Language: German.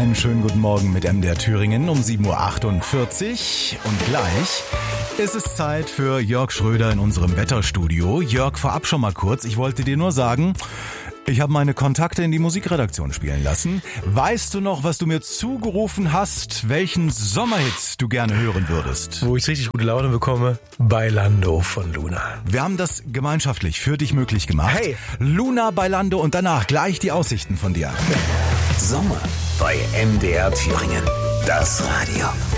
Einen schönen guten Morgen mit MDR Thüringen um 7.48 Uhr. Und gleich ist es Zeit für Jörg Schröder in unserem Wetterstudio. Jörg, vorab schon mal kurz. Ich wollte dir nur sagen, ich habe meine Kontakte in die Musikredaktion spielen lassen. Weißt du noch, was du mir zugerufen hast, welchen Sommerhit du gerne hören würdest? Wo ich richtig gute Laune bekomme? Bailando von Luna. Wir haben das gemeinschaftlich für dich möglich gemacht. Hey! Luna, Bailando und danach gleich die Aussichten von dir. Sommer bei MDR Thüringen. Das Radio.